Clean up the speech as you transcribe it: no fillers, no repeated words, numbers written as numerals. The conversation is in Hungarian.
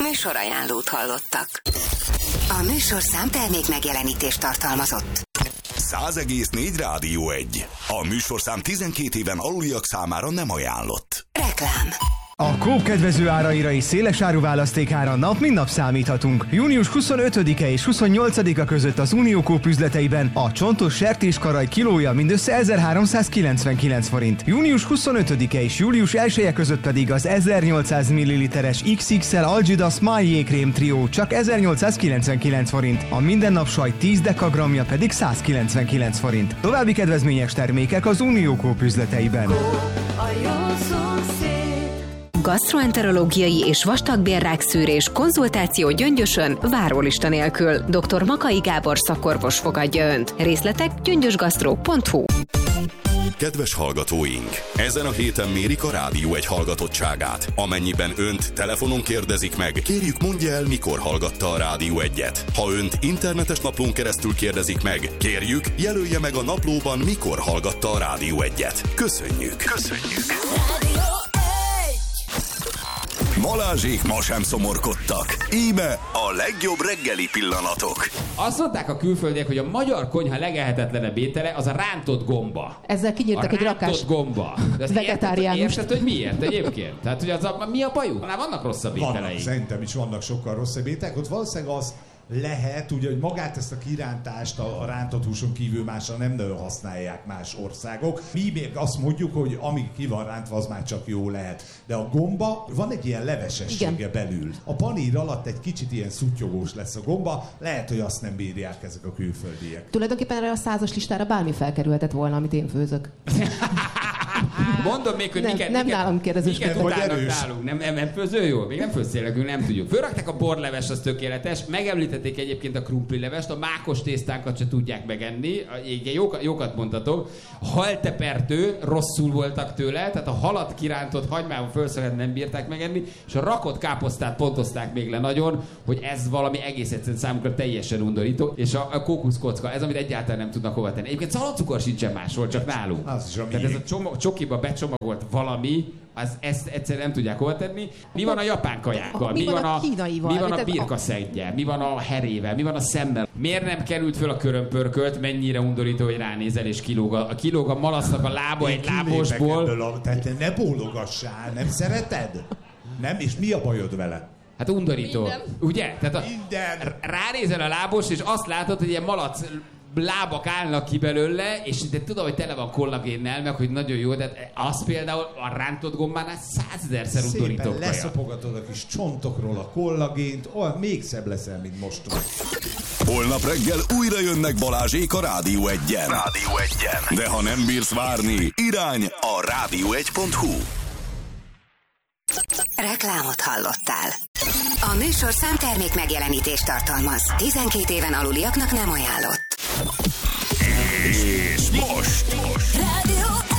Műsorajánlót hallottak. A műsorszám termék megjelenítést tartalmazott. 100,4 Rádió 1. A műsorszám 12 éven aluliak számára nem ajánlott. Reklám. A Coop kedvező áraira és széles áruválasztékára nap mint nap számíthatunk. Június 25-e és 28-a között az Unió Coop üzleteiben a csontos sertéskaraj kilója mindössze 1399 forint. Június 25-e és július 1-e között pedig az 1800 ml-es XXL Algida Smile jégkrém trió csak 1899 forint. A mindennap sajt 10 dekagramja pedig 199 forint. További kedvezményes termékek az Unió Coop üzleteiben. Gastroenterológiai és vastagbélrák-szűrés, konzultáció Gyöngyösön, várólista nélkül. Dr. Makai Gábor szakorvos fogadja Önt. Részletek gyöngyösgasztró.hu. Kedves hallgatóink! Ezen a héten mérik a Rádió 1 hallgatottságát. Amennyiben Önt telefonon kérdezik meg, kérjük mondja el, mikor hallgatta a Rádió 1-et. Ha Önt internetes naplón keresztül kérdezik meg, kérjük, jelölje meg a naplóban, mikor hallgatta a Rádió 1-et. Köszönjük! Köszönjük! Balázsék ma sem szomorkodtak. Íme a legjobb reggeli pillanatok. Azt mondták a külföldiek, hogy a magyar konyha legehetetlenebb étele az a rántott gomba. Ezzel kinyírtak egy rakás gomba. vegetáriánust. Érted, hogy miért egyébként? Tehát, hogy mi a bajuk? Már vannak rosszabb ételei. Vannak, szerintem is vannak sokkal rosszabb ételek. Ott valószínűleg az lehet, ugye, hogy magát ezt a kirántást a rántott húson kívül másra nem nagyon használják más országok. Mi még azt mondjuk, hogy amíg ki van rántva, az már csak jó lehet. De a gomba, van egy ilyen levesessége belül. A panír alatt egy kicsit ilyen szuttyogós lesz a gomba, lehet, hogy azt nem bírják ezek a külföldiek. Tulajdonképpen erre a 100-as listára bármi felkerülhetett volna, amit én főzök. Mondom még, hogy nem nálam kérdezősködök. Miket utálnak nálunk. Nem főző jól? Még nem főzélekünk, nem tudjuk. Fölrakták a borleves, az tökéletes. Megemlítették egyébként a krumplilevest, a mákos tésztánkat se tudják megenni. Jókat mondhatok. A haltepertő, rosszul voltak tőle, tehát a halat kirántott hagymával fölszöget nem bírták megenni, és a rakott káposztát pontozták még le nagyon, hogy ez valami egész egyszerűen számukra teljesen undorító, és a kókuszkocka, ez amit egyáltalán nem tudnak hova tenni. Egyébként szalacukor sincsen máshol, csak nálunk. Tehát ez a csokiba becsomagolt valami, ezt egyszerűen nem tudják hova tenni. Mi van a japán kajákkal? Mi van a birkaszeggyel? Mi van a herével? Mi van a szemmel? Miért nem került föl a körömpörkölt? Mennyire undorító, hogy ránézel és kilóg a malasznak a lába egy lábosból. Tehát ne bólogassál, nem szereted? Nem? És mi a bajod vele? Hát undorító. Minden. Ugye? Tehát ránézel a lábos, és azt látod, hogy ilyen malac lábak állnak ki belőle, és de tudom, hogy tele van kollagénnel, meg hogy nagyon jó, de az például a rántott gombánál 100-000-szer undorító kaja. Szépen leszapogatod a kis csontokról a kollagént, olyan még szebb leszel, mint most. Holnap reggel újra jönnek Balázsék a Rádió 1-en. De ha nem bírsz várni, irány a rádió1.hu. Reklámot hallottál. A műsorszám termék megjelenítést tartalmaz. 12 éven aluliaknak nem ajánlott. És most. Rádió